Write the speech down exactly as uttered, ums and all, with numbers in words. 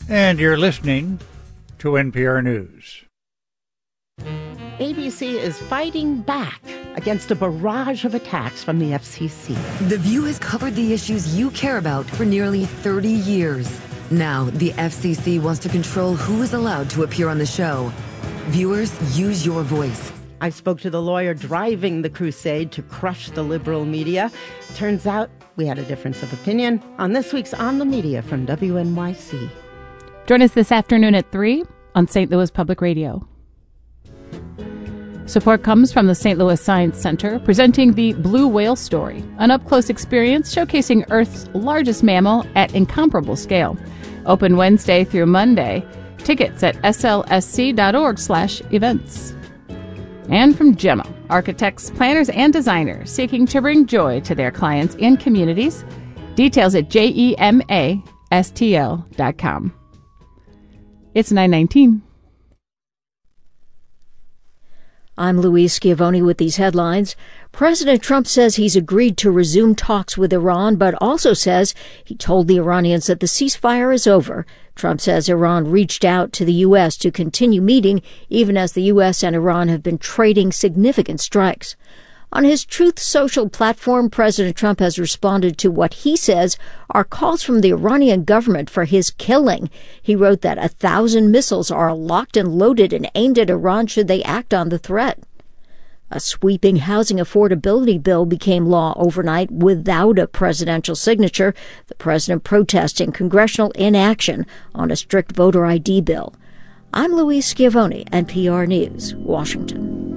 And you're listening to N P R News. A B C is fighting back against a barrage of attacks from the F C C. The View has covered the issues you care about for nearly thirty years. Now, the F C C wants to control who is allowed to appear on the show. Viewers, use your voice. I spoke to the lawyer driving the crusade to crush the liberal media. Turns out we had a difference of opinion on this week's On the Media from W N Y C. Join us this afternoon at three on Saint Louis Public Radio. Support comes from the Saint Louis Science Center, presenting the Blue Whale Story, an up-close experience showcasing Earth's largest mammal at incomparable scale. Open Wednesday through Monday. Tickets at S L S C dot org slash events. And from Gemma, architects, planners, and designers seeking to bring joy to their clients and communities. Details at J E M A S T L dot com. It's nine nineteen. I'm Louise Schiavone with these headlines. President Trump says he's agreed to resume talks with Iran, but also says he told the Iranians that the ceasefire is over. Trump says Iran reached out to the U S to continue meeting, even as the U S and Iran have been trading significant strikes. On his Truth Social platform, President Trump has responded to what he says are calls from the Iranian government for his killing. He wrote that a thousand missiles are locked and loaded and aimed at Iran should they act on the threat. A sweeping housing affordability bill became law overnight without a presidential signature, the president protesting congressional inaction on a strict voter I D bill. I'm Louise Schiavone, N P R News, Washington.